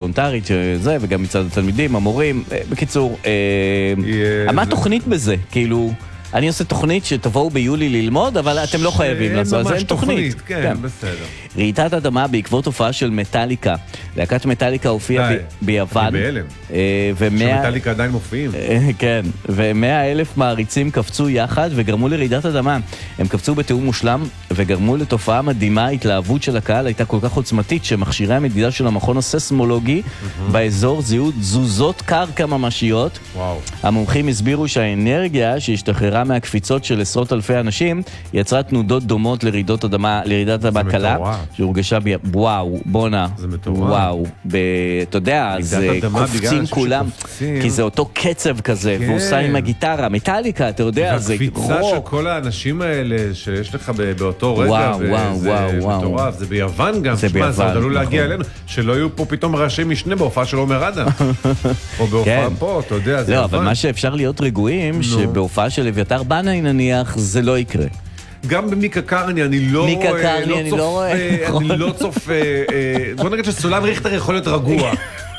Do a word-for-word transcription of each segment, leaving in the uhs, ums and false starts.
וולונטרית, שזה, וגם מצד התלמידים, המורים, בקיצור, מה התוכנית בזה? כאילו, אני עושה תוכנית שתבואו ביולי ללמוד, אבל אתם לא חייבים לעשות, זה אין תוכנית. כן, בסדר. רעידת אדמה בעקבות הופעה של מטאליקה. להקת מטאליקה הופיעה ביוון. אני בהלם. שמטאליקה עדיין מופיעים. כן, ומאה אלף מעריצים קפצו יחד וגרמו לרעידת אדמה. הם קפצו בתיאום מושלם וגרמו לתופעה מדהימה. ההתלהבות של הקהל הייתה כל כך עוצמתית שמכשירי המדידה של המכון הססמולוגי באזור זיהו תזוזות קרקע ממשיות. המומחים הסבירו שהאנרגיה שהשתחררה מהקפיצות של עשרות אלפי אנשים יצרה תנודות דומות לרעידות אדמה, לרעידת אדמה קלה, שהורגשה בי... וואו, בונה. זה מטורף. וואו. ב... אתה יודע, זה קופצים כולם, כי זה אותו קצב כזה, והוא עושה עם הגיטרה, מטאליקה, אתה יודע, זה רוק. והקפיצה של כל האנשים האלה שיש לך באותו רגע, וואו, וואו, וואו. מטורף. זה ביוון גם, שמה, זה עוד עלול להגיע אלינו, שלא יהיו פה פתאום ראשי משנה בהופעה של עומר אדם. או בהופעה פה, אתה יודע, זה לא, אבל מה שאפשר להיות רגועים, שבהופעה של אביתר בנאי נניח, זה לא יקרה. גם במיקה קרני, אני לא רואה, אני לא צופה, בוא נגיד שסולם ריכטר יכול להיות רגוע.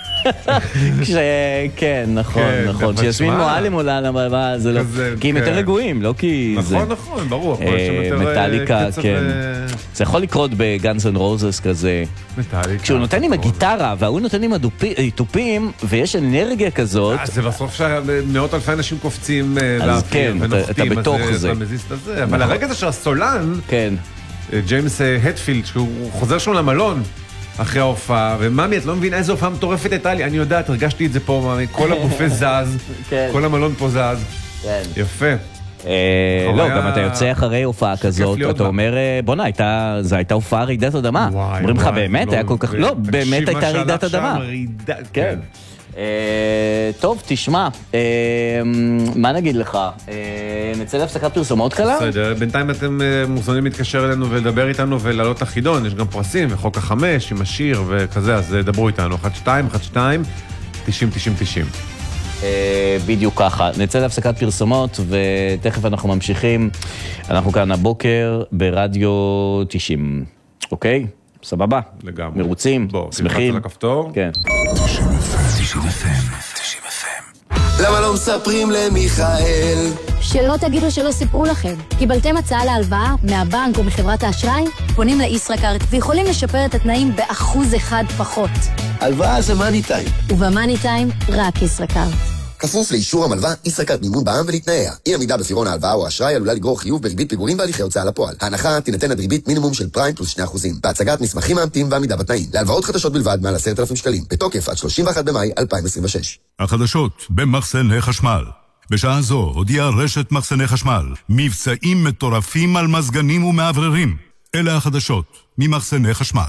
כן, נכון, נכון. שיסמין מועלם עולה על הבמה, זה לא... כי הם יותר רגועים, לא כי זה... נכון, נכון, ברור. מטאליקה, כן. זה יכול לקרות בגאנס אנד רוזס כזה. מטאליקה. כשהוא נותן עם הגיטרה, והוא נותן עם התופים, ויש אנרגיה כזאת... זה בסוף שמאות אלפי אנשים קופצים כן, אתה בתוך זה. אבל הרגע זה שהסולן, ג'יימס הטפילד, שהוא חוזר שלו למלון, אחרי ההופעה, וממי, את לא מבין איזו הופעה מטורפת הייתה לי, אני יודעת, הרגשתי את זה פה, כל הבופה זז, כל המלון פה זז, יפה. לא, גם אתה יוצא אחרי הופעה כזאת, אתה אומר, בונה, זו הייתה הופעה רעידת אדמה. אומרים לך, באמת, היה כל כך, לא, באמת הייתה רעידת אדמה. כן. טוב, תשמע, מה נגיד לך? נצא להפסקת פרסומות קלה? בסדר, בינתיים אתם מוזמנים להתקשר אלינו ולדבר איתנו ולעלות לחידון, יש גם פרסים וחוק החמש עם השיר וכזה, אז דברו איתנו, אחת שתיים, אחת שתיים, תשעים, תשעים, תשעים. בדיוק ככה, נצא להפסקת פרסומות ותכף אנחנו ממשיכים, אנחנו כאן הבוקר ברדיו תשעים, אוקיי? סבבה? לגמרי. מרוצים? בוא, שמחים? תלחץ על הכפתור. כן. תשעים אף אם. תשעים אף אם. למה לא מספרים למיכאל? שלא תגידו שלא סיפרו לכם. קיבלתם הצעה להלוואה מהבנק או מחברת האשראי? פונים לישראכרט ויכולים לשפר את התנאים באחוז אחד פחות. הלוואה זה מאני טיים. ובמאני טיים רק ישראכרט. כפוף לאישור המלווה, ישראכרט מימון בע"מ ולהתנאיה. אי עמידה בפירעון ההלוואה או האשראי עלולה לגרור חיוב בריבית פיגורים והליכי הוצאה לפועל. ההנחה תינתן בריבית מינימום של פריים פלוס שני אחוזים. בהצגת מסמכים מאמתים ועמידה בתנאים. להלוואות חדשות בלבד מעל עשרת אלפים שקלים. בתוקף עד שלושים ואחד במאי אלפיים עשרים ושש. החדשות במחסני חשמל. בשעה זו הודיעה רשת מחסני חשמל מבצעים מטורפים על מזגנים ומעבררים. אלה החדשות ממחסני חשמל.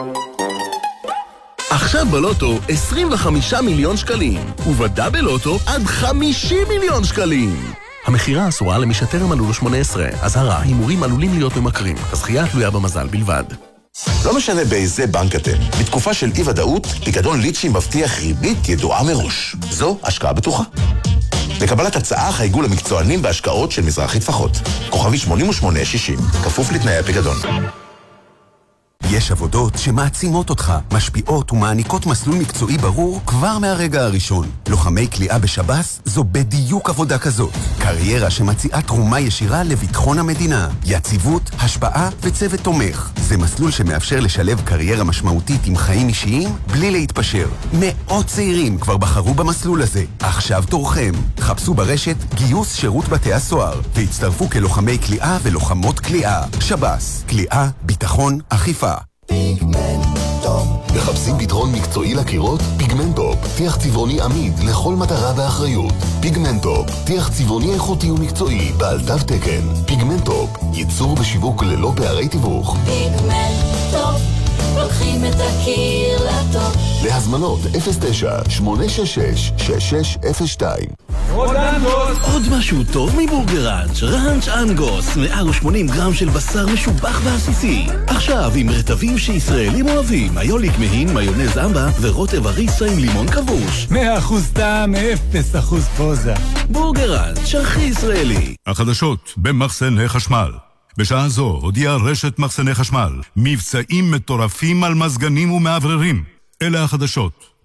עכשיו בלוטו עשרים וחמישה מיליון שקלים, ובדאבל לוטו עד חמישים מיליון שקלים. המחירה אסורה למי שטרם מלאו לו שמונה עשרה. אזהרה, הימורים עלולים להיות ממכרים. הזכייה תלויה במזל בלבד. לא משנה באיזה בנק אתם. בתקופה של אי-ודאות, פיקדון ליצ'י מבטיח ריבית ידועה מראש. זו השקעה בטוחה. לקבלת הצעה חייגו למקצוענים בהשקעות של מזרחי טפחות. כוכבי שמונים ושמונה שישים, כפוף לתנאי הפיקדון. יש עבודות שמעצימות אותך, משפיעות ומעניקות מסלול מקצועי ברור כבר מהרגע הראשון. לוחמי כליאה בשב"ס זו בדיוק עבודה כזאת. קריירה שמציעה תרומה ישירה לביטחון המדינה, יציבות, השפעה וצוות תומך. זה מסלול שמאפשר לשלב קריירה משמעותית עם חיים אישיים בלי להתפשר. מאות צעירים כבר בחרו במסלול הזה. עכשיו תורכם. חפשו ברשת גיוס שירות בתי הסוהר והצטרפו כלוחמי כליאה ולוחמות כליאה. שב"ס, כליאה, ביטחון, אכיפה. פיגמנטופ. מחפשים פתרון מקצועי לקירות? פיגמנטופ, טיח צבעוני עמיד לכל מטרה באחריות. פיגמנטופ, טיח צבעוני איכותי ומקצועי בעל תו תקן. פיגמנטופ, ייצור ושיווק ללא פערי תיווך. פיגמנטופ, לוקחים את הקיר לטוב. להזמנות אפס תשע שמונה שש שש שש שש אפס שתיים. עוד משהו טוב מבורגראנץ', ראנץ' אנגוס, מאה ושמונים גרם של בשר משובח ועסיסי. עכשיו עם רטבים שישראלים אוהבים, היוליק מהין, מיונז אמבה ורוטב הריסה עם לימון כבוש. מאה אחוז טעם, אפס אחוז פוזה. בורגראנץ', הכי ישראלי. החדשות במחסני חשמל. בשעה זו הודיעה רשת מחסני חשמל מבצעים מטורפים על מזגנים ומעבררים. אלה החדשות